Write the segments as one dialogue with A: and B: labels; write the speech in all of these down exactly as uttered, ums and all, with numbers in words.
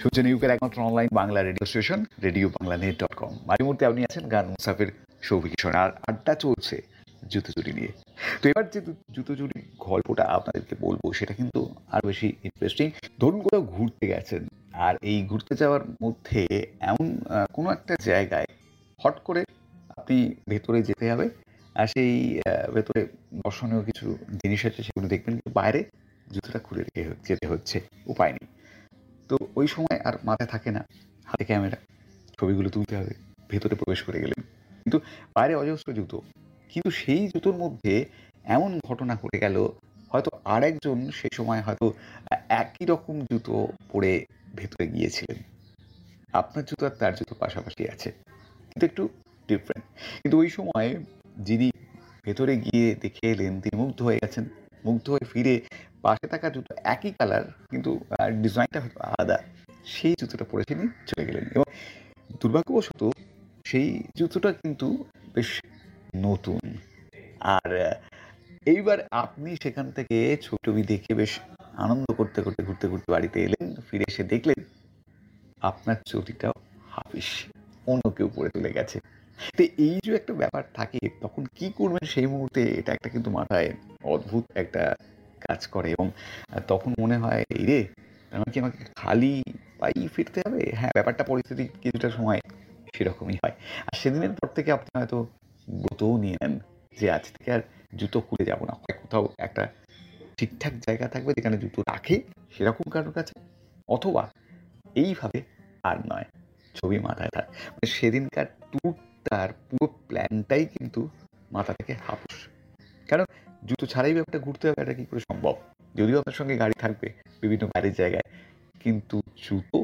A: শুনছেন ইউকের একমাত্র online Bangla radio station radio Bangla net dot com. মাঝে মধ্যে আপনি আছেন গান মুসাফির সৌভিকিশন, আর আড্ডা চলছে জুতো চুরি নিয়ে। তো এবার যে জুতো চুরি গল্পটা আপনাদেরকে বলবো সেটা কিন্তু আর বেশি ইন্টারেস্টিং। ধরুন কোথাও ঘুরতে গেছেন, আর এই ঘুরতে যাওয়ার মধ্যে এমন কোনো একটা জায়গায় হট করে আপনি ভেতরে যেতে হবে, আর সেই ভেতরে দর্শনীয় কিছু জিনিস আছে সেগুলো দেখবেন, কিন্তু বাইরে জুতোটা খুলে রেখে যেতে হচ্ছে, উপায় নেই। তো ওই সময় আর মাথায় থাকে না হাতে ক্যামেরা, ছবিগুলো তুলতে হবে। ভেতরে প্রবেশ করে গেলেন, কিন্তু বাইরে অজস্র জুতো, কিন্তু সেই জুতোর মধ্যে এমন ঘটনা ঘটে গেল, হয়তো আরেকজন সেই সময় হয়তো একই রকম জুতো পরে ভেতরে গিয়েছিলেন। আপনার জুতো আর তার জুতো পাশাপাশি আছে, কিন্তু একটু ডিফারেন্ট। কিন্তু ওই সময় যিনি ভেতরে গিয়ে দেখে এলেন তিনি মুগ্ধ হয়ে গেছেন। মুগ্ধ হয়ে ফিরে পাশে থাকা জুতো একই কালার, কিন্তু ডিজাইনটা হয়তো আলাদা, সেই জুতোটা পরে তিনি চলে গেলেন। এবং দুর্ভাগ্যবশত সেই জুতোটা কিন্তু বেশ নতুন। আর এইবার আপনি সেখান থেকে ছবি দেখে বেশ আনন্দ করতে করতে ঘুরতে ঘুরতে বাড়িতে এলেন, ফিরে এসে দেখলেন আপনার চটিটাও হাফিস, অন্য কেউ পরে তুলে গেছে। তো এই যে একটা ব্যাপার থাকে, তখন কি করবেন সেই মুহূর্তে, এটা একটা কিন্তু মাথায় অদ্ভুত একটা কাজ করে। এবং তখন মনে হয় এই রে, আমার কি আমাকে খালি পাই ফিরতে হবে? হ্যাঁ, ব্যাপারটা পরিস্থিতি কিছুটা সময় সেরকমই হয়। আর সেদিনের পর থেকে আপনি হয়তো ব্রতও নিয়ে নেন যে আজ থেকে আর জুতো খুলে যাব না। হয় কোথাও একটা ঠিকঠাক জায়গা থাকবে যেখানে জুতো রাখে সেরকম কারোর কাছে, অথবা এইভাবে আর নয়, ছবি মাথায় থাক। মানে সেদিনকার ট্যুরটার পুরো প্ল্যানটাই কিন্তু মাথা থেকে হাপুস। কারণ জুতো ছাড়াই ব্যাপারটা ঘুরতে হবে, এটা কি করে সম্ভব? যদিও আপনার সঙ্গে গাড়ি থাকবে বিভিন্ন বাইরের জায়গায়, কিন্তু জুতো,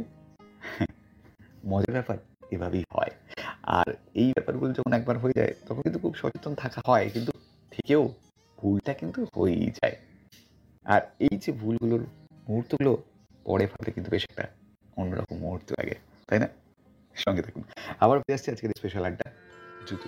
A: মজার ব্যাপার এভাবেই হয়। আর এই ব্যাপারগুলো যখন একবার হয়ে যায় তখন কিন্তু খুব সচেতন থাকা হয়, কিন্তু থেকেও ভুলটা কিন্তু হয়েই যায়। আর এই যে ভুলগুলোর মুহূর্তগুলো পরে ভাবলে কিন্তু বেশ একটা অন্যরকম মুহূর্ত লাগে, তাই না? সঙ্গে থাকুন। আবার ফিরে আসছি আজকের স্পেশাল আড্ডা